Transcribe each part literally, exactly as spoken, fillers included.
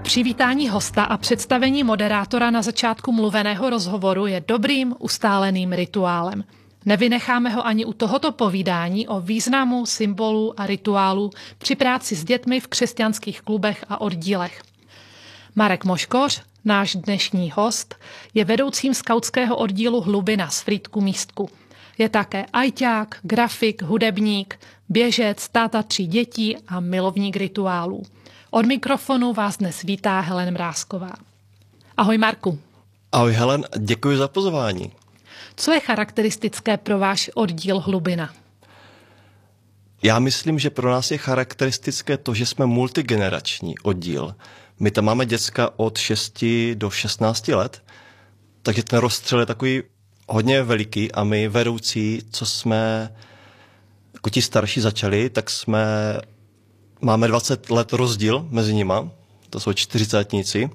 Přivítání hosta a představení moderátora na začátku mluveného rozhovoru je dobrým, ustáleným rituálem. Nevynecháme ho ani u tohoto povídání o významu, symbolu a rituálu při práci s dětmi v křesťanských klubech a oddílech. Marek Moškoř, náš dnešní host, je vedoucím skautského oddílu Hlubina z Frýdku Místku. Je také ajťák, grafik, hudebník, běžec, táta tří dětí a milovník rituálů. Od mikrofonu vás dnes vítá Helen Mrázková. Ahoj Marku. Ahoj Helen, děkuji za pozvání. Co je charakteristické pro váš oddíl Hlubina? Já myslím, že pro nás je charakteristické to, že jsme multigenerační oddíl. My tam máme děcka od šesti do šestnácti let, takže ten rozstřel je takový hodně veliký a my vedoucí, co jsme jako ti starší začali, tak jsme máme dvacet let rozdíl mezi nima, to jsou čtyřicátníci.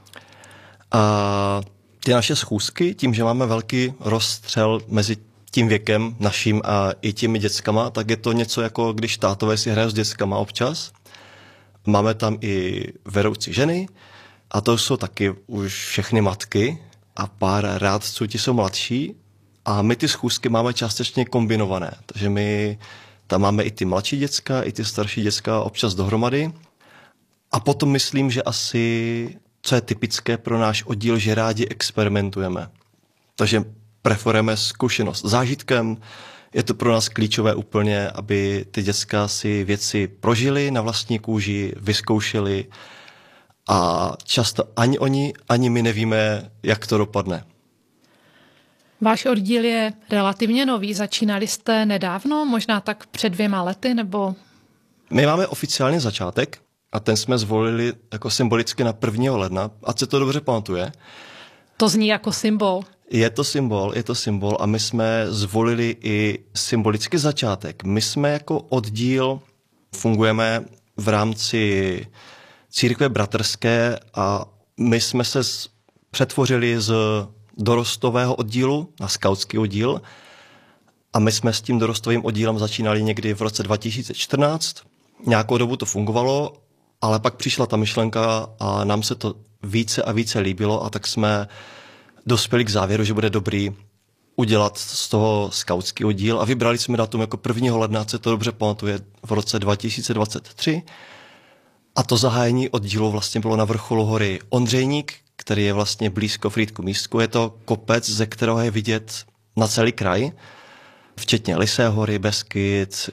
A ty naše schůzky, tím, že máme velký rozstřel mezi tím věkem naším a i těmi dětskama, tak je to něco jako když tátové si hrají s dětskama občas. Máme tam i vedoucí ženy a to jsou taky už všechny matky a pár rádců, ti jsou mladší a my ty schůzky máme částečně kombinované, takže my tam máme i ty mladší děcka, i ty starší děcka občas dohromady. A potom myslím, že asi, co je typické pro náš oddíl, že rádi experimentujeme. Takže preferujeme zkušenost zážitkem. Je to pro nás klíčové úplně, aby ty děcka si věci prožili na vlastní kůži, vyzkoušeli a často ani oni, ani my nevíme, jak to dopadne. Váš oddíl je relativně nový. Začínali jste nedávno, možná tak před dvěma lety, nebo? My máme oficiálně začátek a ten jsme zvolili jako symbolicky na prvního ledna, ať se to dobře pamatuje. To zní jako symbol. Je to symbol, je to symbol a my jsme zvolili i symbolický začátek. My jsme jako oddíl fungujeme v rámci církve bratrské a my jsme se přetvořili z dorostového oddílu na skautský oddíl a my jsme s tím dorostovým oddílem začínali někdy v roce dva tisíce čtrnáct. Nějakou dobu to fungovalo, ale pak přišla ta myšlenka a nám se to více a více líbilo a tak jsme dospěli k závěru, že bude dobrý udělat z toho skautský oddíl a vybrali jsme datum jako prvního ledna, se to dobře pamatuje, v roce dva tisíce dvacet tři a to zahájení oddílu vlastně bylo na vrcholu hory Ondřejník, který je vlastně blízko Frýdku Místku. Je to kopec, ze kterého je vidět na celý kraj, včetně Lysé hory, Beskyd,